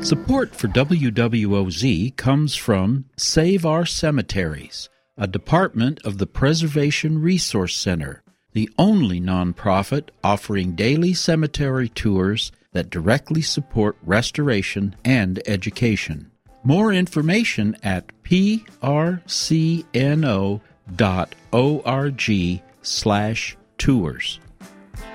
Support for WWOZ comes from Save Our Cemeteries, a department of the Preservation Resource Center, the only nonprofit offering daily cemetery tours that directly support restoration and education. More information at prcno.org/tours.